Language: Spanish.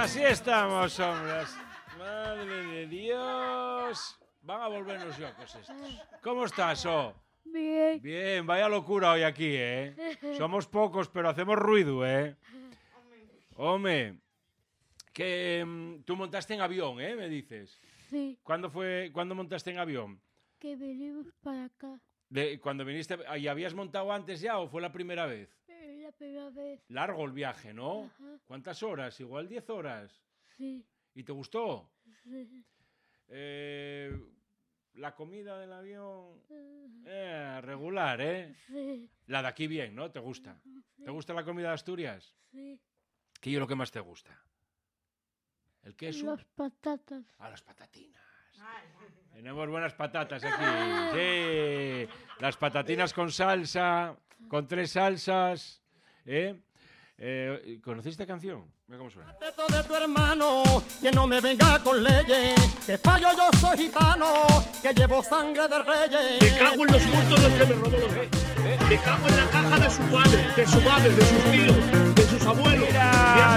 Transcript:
Así estamos, hombres. Madre de Dios. Van a volver los locos estos. ¿Cómo estás, Bien. Bien, vaya locura hoy aquí, Somos pocos, pero hacemos ruido, Hombre, que tú montaste en avión, me dices. Sí, ¿Cuándo montaste en avión? que venimos para acá. ¿Cuando viniste, y habías montado antes ya o fue la primera vez? Es la primera vez. Largo el viaje, ¿no? Ajá. ¿Cuántas horas? Igual 10 horas. Sí, ¿Y te gustó? sí. La comida del avión... regular, Sí, La de aquí bien, ¿no? ¿Te gusta? sí, ¿Te gusta la comida de Asturias? sí. ¿Qué es lo que más te gusta? ¿El queso? Las patatas. Las patatinas. Tenemos buenas patatas aquí. Sí. Las patatinas con salsa, con 3 salsas. ¿Conocéis esta canción? Mira cómo suena. Respeto de tu hermano, que no me venga con leyes, que fallo yo soy gitano, que llevo sangre de reyes. Me cago en los muertos los que me robó los reyes. Me cago en la caja de su padre, de sus tíos, de sus abuelos. Mira,